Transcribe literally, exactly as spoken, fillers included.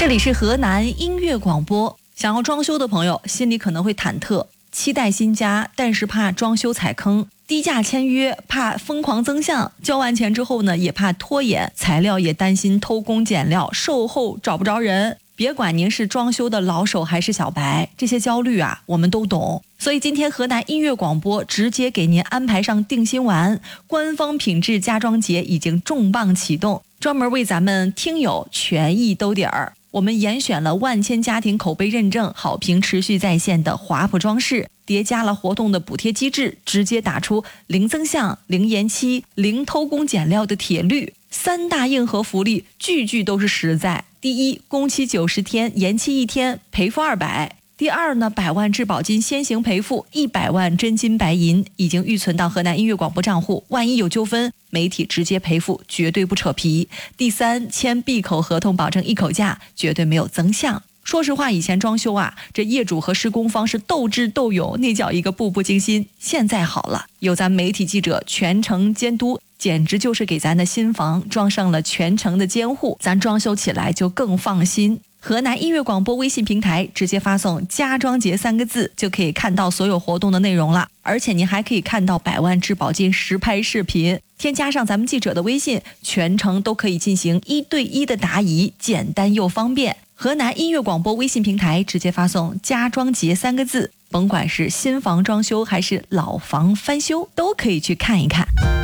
这里是河南音乐广播。想要装修的朋友心里可能会忐忑，期待新家，但是怕装修踩坑，低价签约怕疯狂增项，交完钱之后呢也怕拖延，材料也担心偷工减料，售后找不着人。别管您是装修的老手还是小白，这些焦虑啊我们都懂。所以今天河南音乐广播直接给您安排上定心丸，官方品质家装节已经重磅启动，专门为咱们听友权益兜底儿。我们严选了万千家庭口碑认证、好评持续在线的华普装饰，叠加了活动的补贴机制，直接打出零增项、零延期、零偷工减料的铁律，三大硬核福利，句句都是实在。第一，工期九十天，延期一天赔付二百。第二呢，百万质保金先行赔付一百万真金白银，已经预存到河南音乐广播账户，万一有纠纷，媒体直接赔付，绝对不扯皮。第三，签闭口合同，保证一口价，绝对没有增项。说实话，以前装修啊，这业主和施工方是斗智斗勇，那叫一个步步惊心。现在好了，有咱媒体记者全程监督，简直就是给咱的新房装上了全程的监护，咱装修起来就更放心。河南音乐广播微信平台直接发送家装节三个字，就可以看到所有活动的内容了，而且您还可以看到百万质保金实拍视频，添加上咱们记者的微信，全程都可以进行一对一的答疑，简单又方便。河南音乐广播微信平台直接发送家装节三个字，甭管是新房装修还是老房翻修，都可以去看一看。